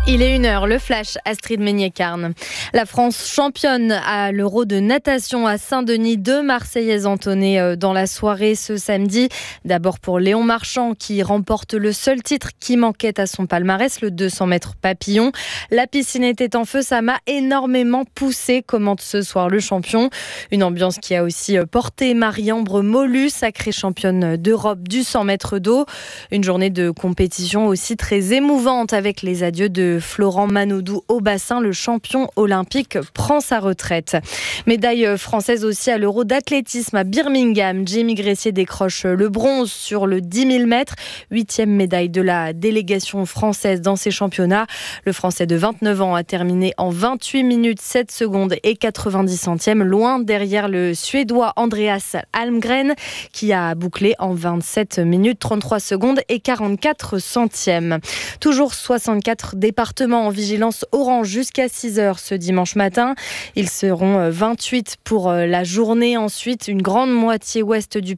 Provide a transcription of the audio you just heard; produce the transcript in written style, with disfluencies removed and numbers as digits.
Il est 1h, le flash, Astrid Meignet-Carne. La France championne à l'Euro de natation à Saint-Denis. 2 Marseillaises entonnées dans la soirée ce samedi. D'abord pour Léon Marchand qui remporte le seul titre qui manquait à son palmarès, le 200 mètres papillon. La piscine était en feu, ça m'a énormément poussé, commente ce soir le champion. Une ambiance qui a aussi porté Marie-Ambre Molu, sacrée championne d'Europe du 100 mètres d'eau. Une journée de compétition aussi très émouvante avec les adieux de Florent Manodou au bassin. Le champion olympique prend sa retraite. Médaille française aussi à l'Euro d'athlétisme à Birmingham. Jamie Gressier décroche le bronze sur le 10 000 mètres. 8e médaille de la délégation française dans ces championnats. Le Français de 29 ans a terminé en 28 minutes 7 secondes et 90 centièmes, loin derrière le Suédois Andreas Almgren qui a bouclé en 27 minutes 33 secondes et 44 centièmes. Toujours 64 départements en vigilance orange jusqu'à 6h ce dimanche matin. Ils seront 28 pour la journée. Ensuite, une grande moitié ouest du